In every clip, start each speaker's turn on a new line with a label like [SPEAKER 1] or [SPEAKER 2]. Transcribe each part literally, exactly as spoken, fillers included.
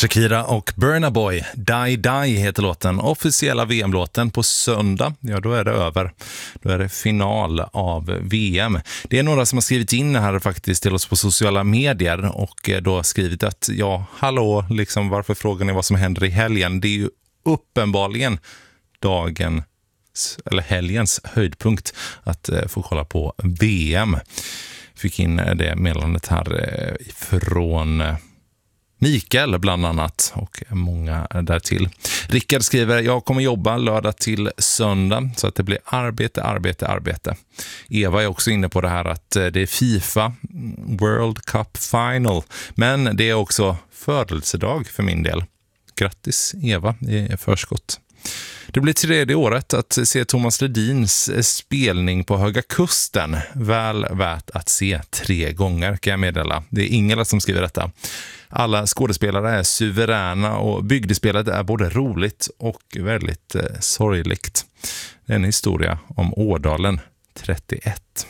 [SPEAKER 1] Shakira och Burna Boy, Die Die heter låten. Officiella V M-låten på söndag, ja då är det över. Då är det final av V M. Det är några som har skrivit in här faktiskt till oss på sociala medier och då skrivit att ja, hallå, liksom varför frågar ni vad som händer i helgen? Det är ju uppenbarligen dagen eller helgens höjdpunkt att eh, få kolla på V M. Fick in det meddelandet här eh, från eh, Mikael bland annat och många därtill. Rickard skriver, jag kommer jobba lördag till söndag så att det blir arbete, arbete, arbete. Eva är också inne på det här att det är FIFA World Cup Final, men det är också födelsedag för min del. Grattis Eva i förskott. Det blir tredje året att se Thomas Ledins spelning på Höga Kusten. Väl värt att se tre gånger kan jag meddela. Det är Ingela som skriver detta. Alla skådespelare är suveräna och bygdespelet är både roligt och väldigt eh, sorgligt. Det är en historia om Ådalen trettioett.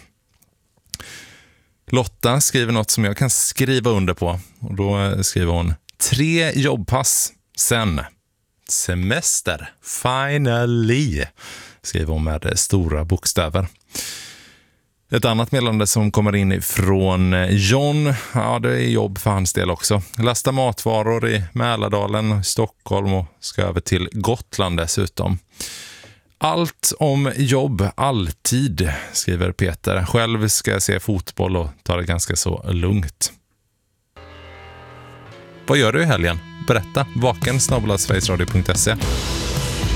[SPEAKER 1] Lotta skriver något som jag kan skriva under på. Och då skriver hon tre jobbpass sen. Semester, finally, skriver hon med stora bokstäver. Ett annat meddelande som kommer in från John, ja det är jobb för hans del också. Lasta matvaror i Mälardalen, Stockholm och ska över till Gotland dessutom. Allt om jobb, alltid, skriver Peter. Själv ska jag se fotboll och ta det ganska så lugnt. Vad gör du i helgen? Berätta, vaken snabel-a sverigesradio punkt se.